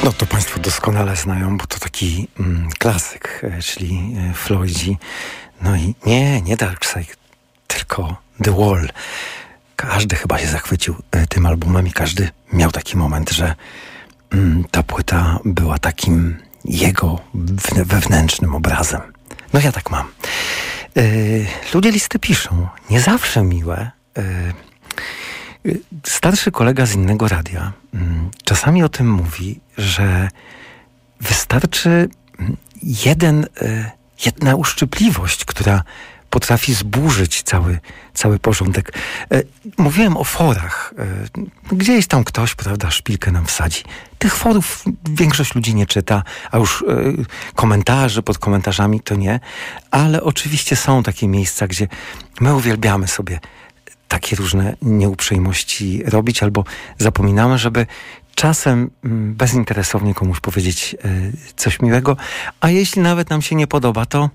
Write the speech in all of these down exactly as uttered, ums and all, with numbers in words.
No to Państwo doskonale znają, bo to taki mm, klasyk, e, czyli e, Floydzi. No i nie, nie Dark Side, tylko The Wall. Każdy chyba się zachwycił e, tym albumem i każdy miał taki moment, że mm, ta płyta była takim jego w, wewnętrznym obrazem. No ja tak mam. E, ludzie listy piszą, nie zawsze miłe. E, Starszy kolega z innego radia czasami o tym mówi, że wystarczy jeden, jedna uszczypliwość, która potrafi zburzyć cały, cały porządek. Mówiłem o forach. Gdzieś tam ktoś, prawda, szpilkę nam wsadzi. Tych forów większość ludzi nie czyta, a już komentarzy pod komentarzami to nie. Ale oczywiście są takie miejsca, gdzie my uwielbiamy sobie takie różne nieuprzejmości robić, albo zapominamy, żeby czasem bezinteresownie komuś powiedzieć coś miłego, a jeśli nawet nam się nie podoba, to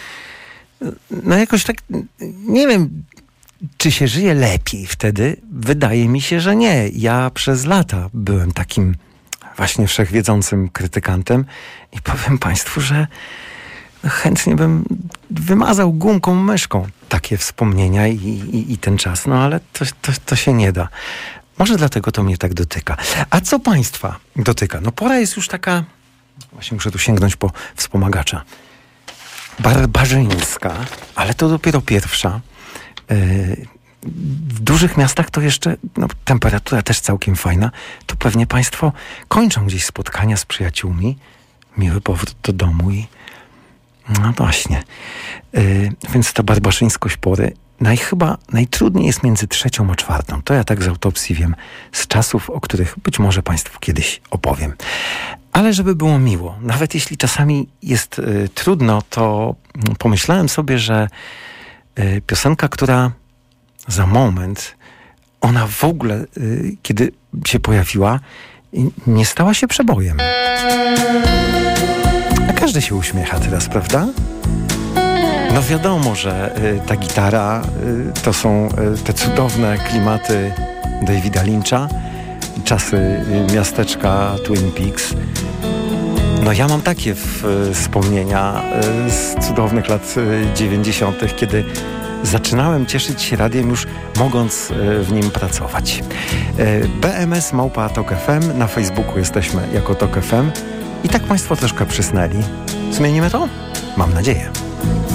no jakoś tak, nie wiem, czy się żyje lepiej wtedy. Wydaje mi się, że nie. Ja przez lata byłem takim właśnie wszechwiedzącym krytykantem i powiem Państwu, że chętnie bym wymazał gumką, myszką takie wspomnienia i, i, i ten czas, no ale to, to, to się nie da. Może dlatego to mnie tak dotyka. A co Państwa dotyka? No pora jest już taka, właśnie muszę tu sięgnąć po wspomagacza, barbarzyńska, ale to dopiero pierwsza. Yy, w dużych miastach to jeszcze no, temperatura też całkiem fajna. To pewnie Państwo kończą gdzieś spotkania z przyjaciółmi, miły powrót do domu i no właśnie. Yy, więc ta barbarzyńskość pory naj, chyba najtrudniej jest między trzecią a czwartą. To ja tak z autopsji wiem, z czasów, o których być może Państwu kiedyś opowiem. Ale żeby było miło, nawet jeśli czasami jest y, trudno, to pomyślałem sobie, że y, piosenka, która za moment, ona w ogóle, y, kiedy się pojawiła, y, nie stała się przebojem. A każdy się uśmiecha teraz, prawda? No wiadomo, że y, ta gitara y, to są y, te cudowne klimaty Davida Lyncha, czasy y, miasteczka Twin Peaks. No ja mam takie w, y, wspomnienia y, z cudownych lat y, dziewięćdziesiątych, kiedy zaczynałem cieszyć się radiem, już mogąc y, w nim pracować. Y, B M S małpa Tok F M, na Facebooku jesteśmy jako Tok F M i tak Państwo troszkę przysnęli. Zmienimy to? Mam nadzieję.